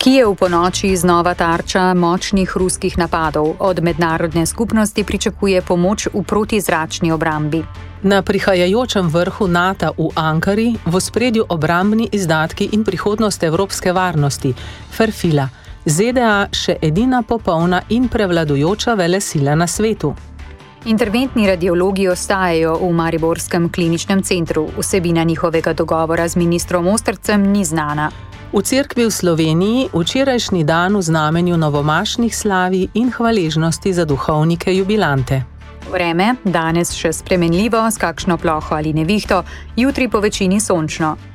Kijev po noči znova tarča močnih ruskih napadov. Od mednarodne skupnosti pričakuje pomoč v protizračni obrambi. Na prihajajočem vrhu NATO v Ankari v ospredju obrambni izdatki in prihodnost evropske varnosti, Ferfila, ZDA še edina popolna in prevladujoča velesila na svetu. Interventni radiologi ostajajo v mariborskem kliničnem centru. Vsebina njihovega dogovora z ministrom Ostrcem ni znana. V cerkvi v Sloveniji včerajšnji dan v znamenju novomašnih slavij in hvaležnosti za duhovnike jubilante. Vreme, danes še spremenljivo, s kakšno ploho ali nevihto, jutri po večini sončno.